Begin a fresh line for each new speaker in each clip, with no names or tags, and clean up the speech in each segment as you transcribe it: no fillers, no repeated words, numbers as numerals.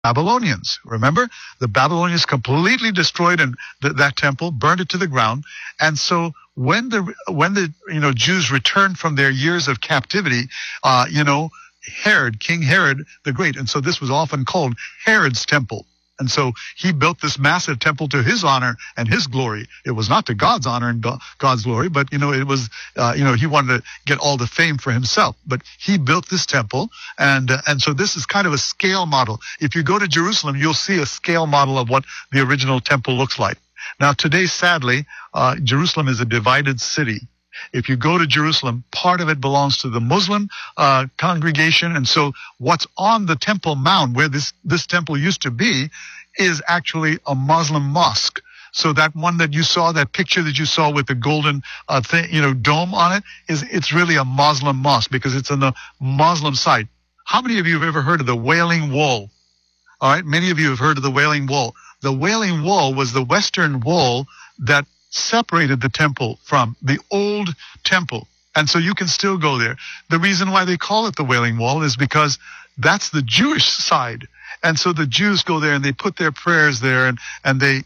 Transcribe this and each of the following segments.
Babylonians. Remember, the Babylonians completely destroyed that temple, burned it to the ground. And so when the Jews returned from their years of captivity, King Herod the Great, and so this was often called Herod's temple. And so he built this massive temple to his honor and his glory. It was not to God's honor and God's glory, but, it was, he wanted to get all the fame for himself. But he built this temple, and so this is kind of a scale model. If you go to Jerusalem, you'll see a scale model of what the original temple looks like. Now, today, sadly, Jerusalem is a divided city. If you go to Jerusalem, part of it belongs to the Muslim congregation. And so what's on the Temple Mount, where this temple used to be, is actually a Muslim mosque. So that one that you saw, that picture that you saw with the golden dome on it, it's really a Muslim mosque because it's on the Muslim side. How many of you have ever heard of the Wailing Wall? All right, many of you have heard of the Wailing Wall. The Wailing Wall was the western wall that separated the temple from the old temple. And so you can still go there. The reason why they call it the Wailing Wall is because that's the Jewish side. And so the Jews go there and they put their prayers there and they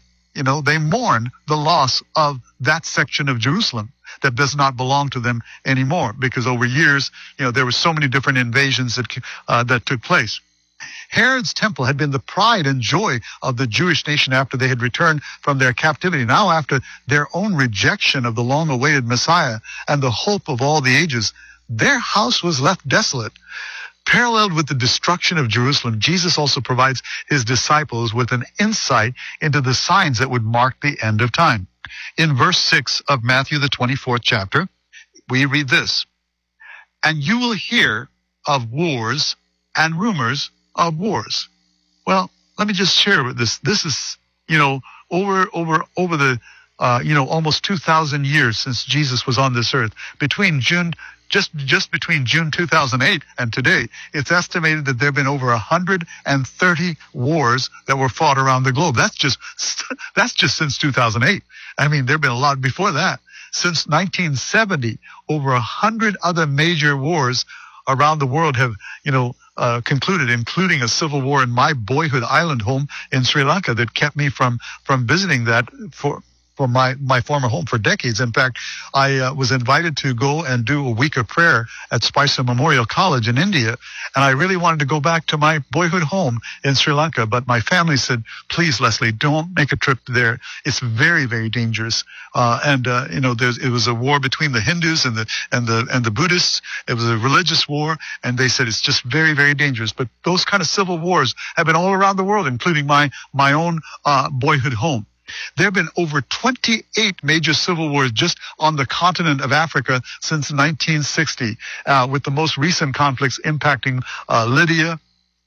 mourn the loss of that section of Jerusalem that does not belong to them anymore, because over years, there were so many different invasions that took place. Herod's temple had been the pride and joy of the Jewish nation after they had returned from their captivity. Now, after their own rejection of the long-awaited Messiah and the hope of all the ages, their house was left desolate. Paralleled with the destruction of Jerusalem, Jesus also provides his disciples with an insight into the signs that would mark the end of time. In verse 6 of Matthew, the 24th chapter, we read this: "And you will hear of wars and rumors of wars." Well, let me just share with this. This is, over the, almost 2,000 years since Jesus was on this earth. Between June, just between June 2008 and today, it's estimated that there have been over 130 wars that were fought around the globe. That's just since 2008. I mean, there have been a lot before that. Since 1970, over 100 other major wars around the world have, concluded, including a civil war in my boyhood island home in Sri Lanka that kept me from visiting that for my former home for decades. In fact, I was invited to go and do a week of prayer at Spicer Memorial College in India, and I really wanted to go back to my boyhood home in Sri Lanka, but my family said, "Please, Leslie, don't make a trip there. It's very, very dangerous." It was a war between the Hindus and the Buddhists. It was a religious war, and they said it's just very, very dangerous. But those kind of civil wars have been all around the world, including my own boyhood home. There have been over 28 major civil wars just on the continent of Africa since 1960, with the most recent conflicts impacting Libya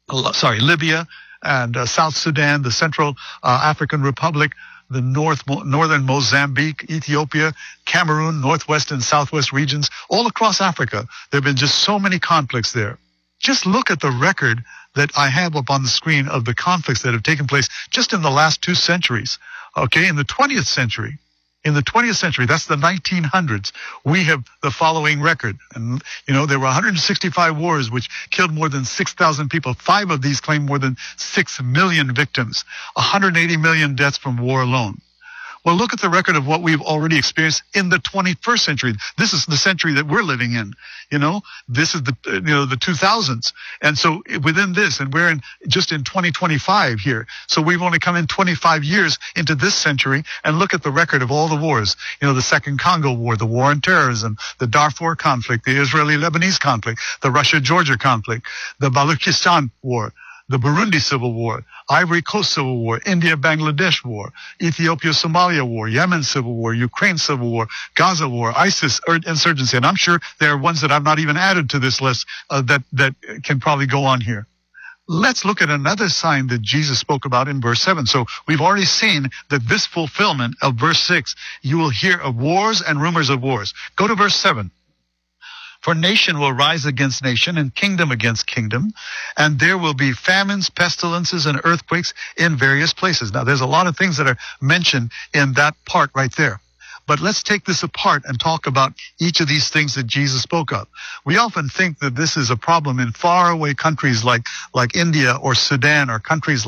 and South Sudan, the Central African Republic, the northern Mozambique, Ethiopia, Cameroon, northwest and southwest regions, all across Africa. There have been just so many conflicts there. Just look at the record that I have up on the screen of the conflicts that have taken place just in the last 2 centuries. Okay, in the 20th century, that's the 1900s, we have the following record. And, there were 165 wars which killed more than 6,000 people. 5 of these claimed more than 6 million victims, 180 million deaths from war alone. Well, look at the record of what we've already experienced in the 21st century. This is the century that we're living in. This is the 2000s. And so within this, and we're just in 2025 here. So we've only come in 25 years into this century, and look at the record of all the wars. The Second Congo War, the war on terrorism, the Darfur conflict, the Israeli-Lebanese conflict, the Russia-Georgia conflict, the Baluchistan War, the Burundi Civil War, Ivory Coast Civil War, India-Bangladesh War, Ethiopia-Somalia War, Yemen Civil War, Ukraine Civil War, Gaza War, ISIS insurgency. And I'm sure there are ones that I've not even added to this list that can probably go on here. Let's look at another sign that Jesus spoke about in verse 7. So we've already seen that this fulfillment of verse 6, you will hear of wars and rumors of wars. Go to verse 7. "For nation will rise against nation and kingdom against kingdom, and there will be famines, pestilences, and earthquakes in various places." Now, there's a lot of things that are mentioned in that part right there. But let's take this apart and talk about each of these things that Jesus spoke of. We often think that this is a problem in faraway countries like India or Sudan or countries